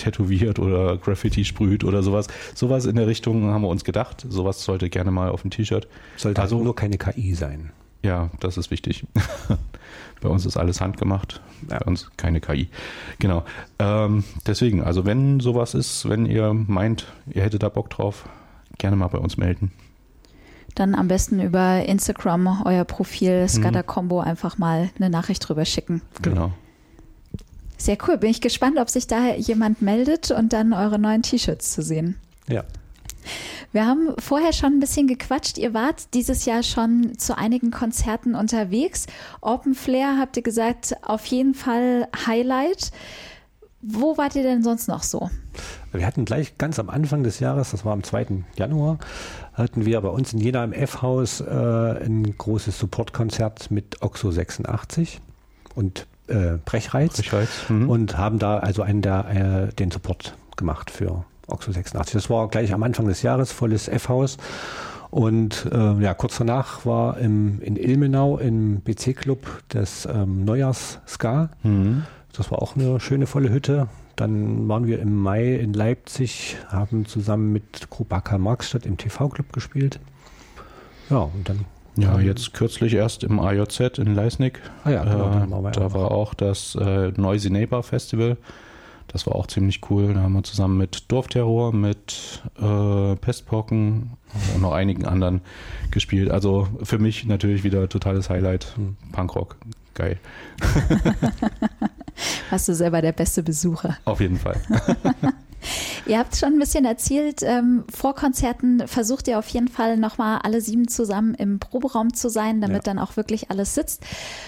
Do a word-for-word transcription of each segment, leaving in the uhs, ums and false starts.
tätowiert oder Graffiti sprüht oder sowas. Sowas in der Richtung haben wir uns gedacht. Sowas sollte gerne mal auf dem T-Shirt. Sollte also nur keine K I sein. Ja, das ist wichtig. Bei uns ist alles handgemacht, bei uns keine K I. Genau. Ähm, deswegen, also wenn sowas ist, wenn ihr meint, ihr hättet da Bock drauf, gerne mal bei uns melden. Dann am besten über Instagram, euer Profil Scudder Combo, einfach mal eine Nachricht drüber schicken. Genau. Sehr cool. Bin ich gespannt, ob sich da jemand meldet und dann eure neuen T-Shirts zu sehen. Ja. Wir haben vorher schon ein bisschen gequatscht. Ihr wart dieses Jahr schon zu einigen Konzerten unterwegs. Open Flair, habt ihr gesagt, auf jeden Fall Highlight. Wo wart ihr denn sonst noch so? Wir hatten gleich ganz am Anfang des Jahres, das war am zweiten Januar, hatten wir bei uns in Jena im F-Haus äh, ein großes Supportkonzert mit Oxo sechsundachtzig und äh, Brechreiz, Brechreiz. Mhm. Und haben da also einen der, äh, den Support gemacht für Oxo sechsundachtzig. Das war gleich am Anfang des Jahres, volles F-Haus. Und äh, ja, kurz danach war im, in Ilmenau im B C-Club das ähm, Neujahrs-Ska. Mhm. Das war auch eine schöne volle Hütte. Dann waren wir im Mai in Leipzig, haben zusammen mit Krubaka Markstadt im T V-Club gespielt. Ja, und dann... Ja, jetzt kürzlich erst im A J Z in Leisnig. Ah ja, genau, äh, da waren wir da auch. war auch das äh, Noisy Neighbor Festival. Das war auch ziemlich cool. Da haben wir zusammen mit Dorfterror, mit äh, Pestpocken und noch einigen anderen gespielt. Also für mich natürlich wieder totales Highlight. Hm. Punkrock, geil. Warst du selber der beste Besucher? Auf jeden Fall. Ihr habt schon ein bisschen erzählt, ähm, vor Konzerten versucht ihr auf jeden Fall nochmal alle sieben zusammen im Proberaum zu sein, damit Ja. dann auch wirklich alles sitzt.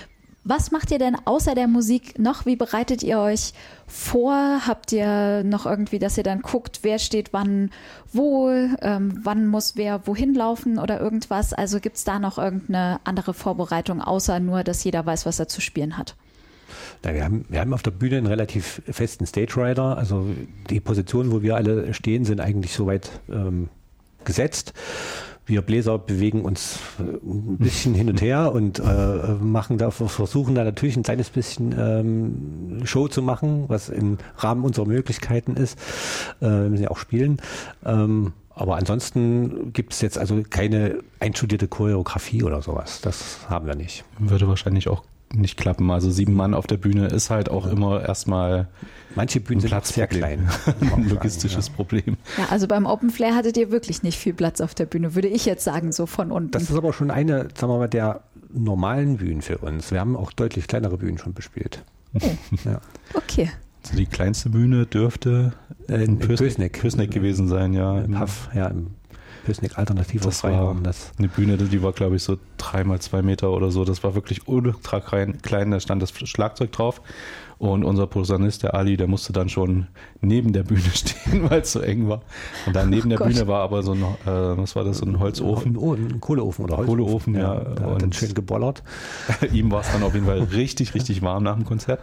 Was macht ihr denn außer der Musik noch? Wie bereitet ihr euch vor? Habt ihr noch irgendwie, dass ihr dann guckt, wer steht wann wo, ähm, wann muss wer wohin laufen oder irgendwas? Also gibt es da noch irgendeine andere Vorbereitung, außer nur, dass jeder weiß, was er zu spielen hat? Na, wir, haben, wir haben auf der Bühne einen relativ festen Stage Rider. Also die Positionen, wo wir alle stehen, sind eigentlich soweit ähm, gesetzt. Wir Bläser bewegen uns ein bisschen hin und her und äh, machen da, versuchen da natürlich ein kleines bisschen ähm, Show zu machen, was im Rahmen unserer Möglichkeiten ist. Äh, wir müssen ja auch spielen. Ähm, aber ansonsten gibt es jetzt also keine einstudierte Choreografie oder sowas. Das haben wir nicht. Würde wahrscheinlich auch nicht klappen. Also sieben Mann auf der Bühne ist halt auch immer erstmal manche Bühnen sind sehr klein. Ein logistisches ja. Problem. Ja, also beim Open Flair hattet ihr wirklich nicht viel Platz auf der Bühne, würde ich jetzt sagen, so von unten. Das ist aber schon eine, sagen wir mal, der normalen Bühnen für uns. Wir haben auch deutlich kleinere Bühnen schon bespielt. Oh. Ja. Okay. Also die kleinste Bühne dürfte äh, in Pößneck Pößneck gewesen sein, ja. Im Puff, ja, im Pößneck Alternativer das Freiraum. War das eine Bühne, die war, glaube ich, so drei mal zwei Meter oder so. Das war wirklich ultra klein. Da stand das Schlagzeug drauf. Und unser Posaunist, der Ali, der musste dann schon neben der Bühne stehen, weil es so eng war. Und da neben oh der Gott. Bühne war aber so ein, äh, was war das, so ein Holzofen? Oh, ein Kohleofen oder Holzofen. Kohleofen, ja. ja. Da und hat schön gebollert. Ihm war es dann auf jeden Fall richtig, richtig warm nach dem Konzert.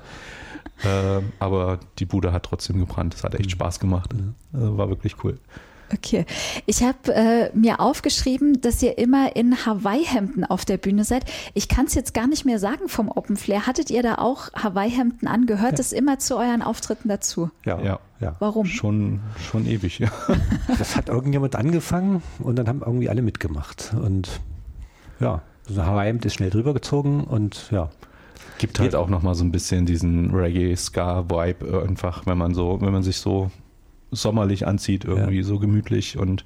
Äh, aber die Bude hat trotzdem gebrannt. Das hat echt Spaß gemacht. Also war wirklich cool. Okay. Ich habe äh, mir aufgeschrieben, dass ihr immer in Hawaii-Hemden auf der Bühne seid. Ich kann es jetzt gar nicht mehr sagen vom Open Flair. Hattet ihr da auch Hawaii-Hemden an? Gehört ja. das immer zu euren Auftritten dazu? Ja. ja. ja. Warum? Schon, schon ewig, ja. Das hat irgendjemand angefangen und dann haben irgendwie alle mitgemacht. Und ja, so ein Hawaii-Hemd ist schnell drüber gezogen und ja. Gibt halt auch nochmal so ein bisschen diesen Reggae-Ska-Vibe einfach, wenn man so, wenn man sich so sommerlich anzieht, irgendwie ja. so gemütlich, und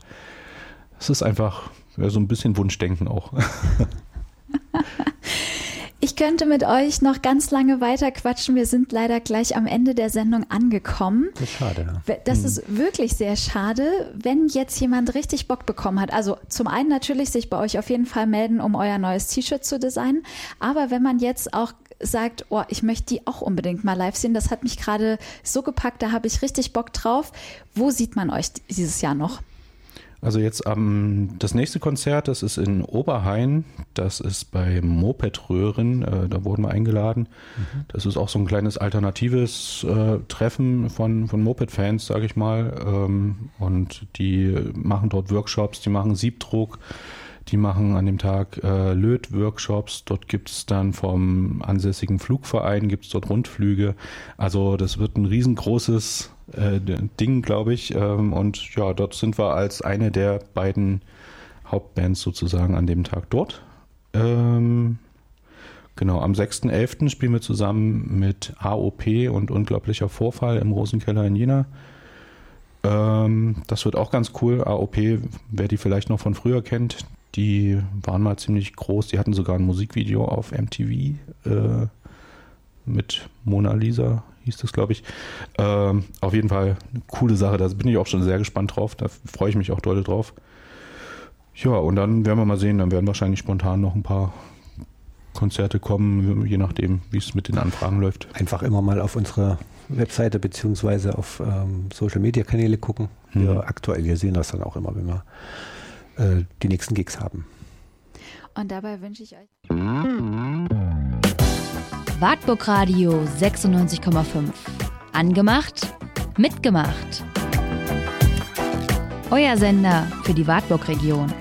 es ist einfach ja, so ein bisschen Wunschdenken auch. Ich könnte mit euch noch ganz lange weiter quatschen. Wir sind leider gleich am Ende der Sendung angekommen. Das ist schade. Ja. Das hm. ist wirklich sehr schade, wenn jetzt jemand richtig Bock bekommen hat. Also zum einen natürlich sich bei euch auf jeden Fall melden, um euer neues T-Shirt zu designen. Aber wenn man jetzt auch sagt, oh, ich möchte die auch unbedingt mal live sehen, das hat mich gerade so gepackt, da habe ich richtig Bock drauf. Wo sieht man euch dieses Jahr noch? Also jetzt ähm, das nächste Konzert, das ist in Oberhain, das ist bei Moped-Röhren, äh, da wurden wir eingeladen. Mhm. Das ist auch so ein kleines alternatives äh, Treffen von, von Moped-Fans, sage ich mal. Ähm, und die machen dort Workshops, die machen Siebdruck, Die machen an dem Tag äh, Lötworkshops. Dort gibt es dann vom ansässigen Flugverein gibt's dort Rundflüge. Also das wird ein riesengroßes äh, Ding, glaube ich. Ähm, und ja, dort sind wir als eine der beiden Hauptbands sozusagen an dem Tag dort. Ähm, genau, am sechsten elften spielen wir zusammen mit A O P und Unglaublicher Vorfall im Rosenkeller in Jena. Ähm, das wird auch ganz cool. A O P, wer die vielleicht noch von früher kennt, die waren mal ziemlich groß. Die hatten sogar ein Musikvideo auf M T V äh, mit Mona Lisa, hieß das, glaube ich. Ähm, auf jeden Fall eine coole Sache. Da bin ich auch schon sehr gespannt drauf. Da freue ich mich auch doll drauf. Ja, und dann werden wir mal sehen. Dann werden wahrscheinlich spontan noch ein paar Konzerte kommen, je nachdem, wie es mit den Anfragen läuft. Einfach immer mal auf unsere Webseite beziehungsweise auf ähm, Social-Media-Kanäle gucken. Wir Mhm. aktualisieren das dann auch immer, wenn wir äh, die nächsten Gigs haben. Und dabei wünsche ich euch Wartburg Radio sechsundneunzig Komma fünf. Angemacht, mitgemacht. Euer Sender für die Wartburg-Region.